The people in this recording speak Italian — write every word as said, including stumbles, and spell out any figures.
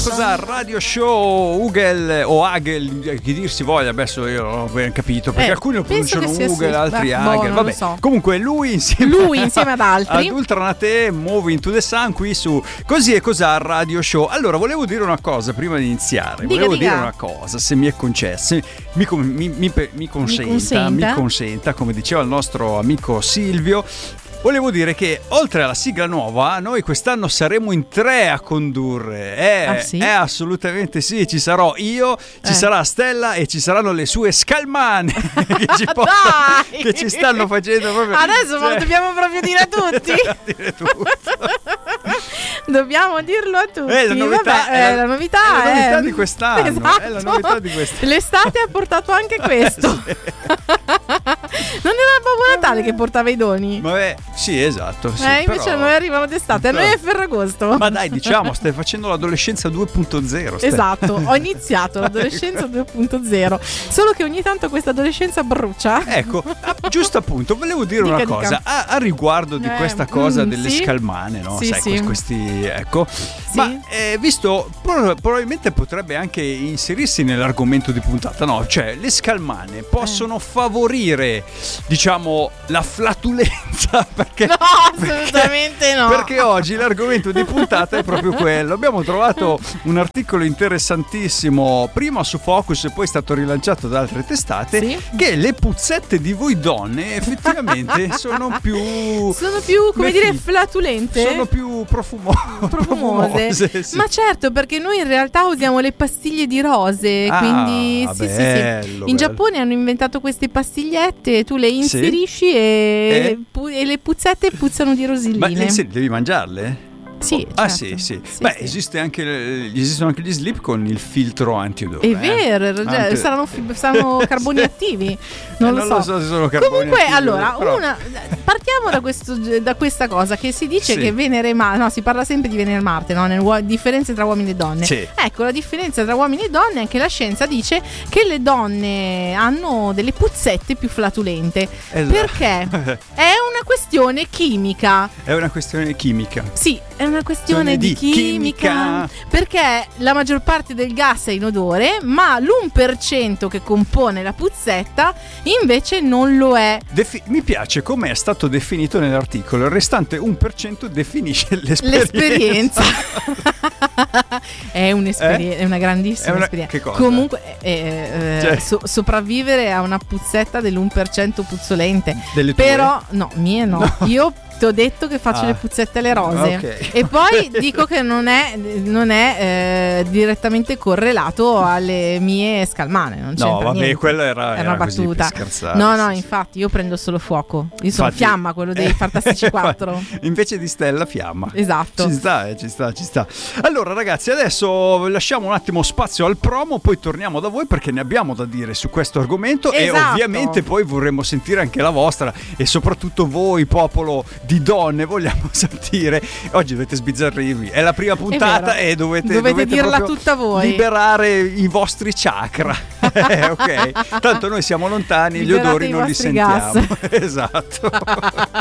Cos'ha? Radio Show, Ugel o Agel, chi dir si voglia, adesso io non ho ben capito, perché Eh, alcuni lo penso pronunciano che sia Ugel, sì. altri Beh, Agel, boh, non vabbè, lo so. comunque lui insieme, Lui insieme ad altri. ad Ultranate, Moving to the Sun qui su Così e Cos'ha Radio Show. Allora, volevo dire una cosa prima di iniziare, Dica, volevo dica. dire una cosa, se mi è concesso, mi, con- mi, mi, mi consenta, consenta? mi consenta, come diceva il nostro amico Silvio. Volevo dire che oltre alla sigla nuova, noi quest'anno saremo in tre a condurre. Eh, Ah, sì? eh, assolutamente sì, ci sarò io, ci Eh. sarà Stella e ci saranno le sue scalmane che, ci portano- Dai! che ci stanno facendo proprio. Adesso cioè, lo dobbiamo proprio dire a tutti. dire tutto. Dobbiamo dirlo a tutti. È la novità, Vabbè, è la- è la novità, è la novità eh. di quest'anno, Esatto. è la novità di quest'anno. L'estate ha portato anche questo. Non era Babbo Natale che portava i doni? Vabbè, sì, esatto. Sì, eh, invece però- a noi arrivano d'estate, a noi però- è Ferragosto. Ma dai, diciamo, stai facendo l'adolescenza due punto zero. stai- Esatto, ho iniziato l'adolescenza due punto zero. Solo che ogni tanto questa adolescenza brucia. Ecco, ah, giusto appunto, volevo dire Dica, una dica. cosa a, a riguardo di Eh, questa cosa mm, delle sì. scalmane, no? Sì, Sai, sì. questi- questi, ecco. Ma eh, visto, pro- probabilmente potrebbe anche inserirsi nell'argomento di puntata, no? Cioè, le scalmane possono favorire, diciamo, la flatulenza, perché No, assolutamente no. Perché oggi l'argomento di puntata è proprio quello. Abbiamo trovato un articolo interessantissimo, prima su Focus e poi è stato rilanciato da altre testate, Sì. che le puzzette di voi donne effettivamente sono più Sono più, come Metti- dire, flatulente. sono più profumo- profumose. profumose, sì. Ma certo, perché noi in realtà usiamo le pastiglie di rose. Ah, quindi sì, sì, sì. bello, In bello. Giappone hanno inventato queste pastigliette, tu le inserisci e, E? pu- e le puzzette puzzano di Ma rosilline. eh, sì, devi mangiarle? Sì, Ah certo. sì, sì. Sì, Beh, sì. esiste anche, esistono anche gli slip con il filtro antiodore. È eh. vero, cioè, Anti- saranno, fi- saranno carboni Sì. attivi. Non, Eh, lo, so. se sono carboni Comunque, attivi, allora, però- una, partiamo da, questo, da questa cosa che si dice Sì. che Venere e Marte, no, si parla sempre di Venere e Marte, no? Nelle uo- differenze tra uomini e donne. Sì. Ecco, la differenza tra uomini e donne è che la scienza dice che le donne hanno delle puzzette più flatulente. Esatto. Perché? È una questione chimica. È una questione chimica. Sì, è una questione di, Di chimica, chimica. perché la maggior parte del gas è inodore, ma l'uno per cento che compone la puzzetta invece non lo è. Defi- mi piace come è stato definito nell'articolo. Il restante uno per cento definisce l'esperienza. L'esperienza è, un'esperi- Eh? è una grandissima È una- esperienza. che cosa? Comunque, eh, eh, Cioè- so- sopravvivere a una puzzetta dell'uno per cento puzzolente. Delle tue? Però, no, mie no. No. Io ti ho detto che faccio Ah. le puzzette alle rose. Ok. E poi dico che non è, non è eh, direttamente correlato alle mie scalmane. Non No, c'entra vabbè, niente. quella era, È era una così per battuta. scherzare, No, no, sì, sì. infatti io prendo solo fuoco. Io sono Infatti- Fiamma, quello dei Fantastici quattro. Invece di Stella, Fiamma. Esatto. Ci sta, eh, ci sta, ci sta. Allora, ragazzi, adesso lasciamo un attimo spazio al promo, poi torniamo da voi perché ne abbiamo da dire su questo argomento e Esatto. ovviamente poi vorremmo sentire anche la vostra e soprattutto voi, popolo di donne, vogliamo sentire. Oggi dovete sbizzarrirvi, è la prima puntata vero. e dovete, Dovete dirla proprio tutta voi. liberare i vostri chakra. Eh, ok, tanto noi siamo lontani, gli Liberate odori i non li vostri sentiamo. gas. Esatto.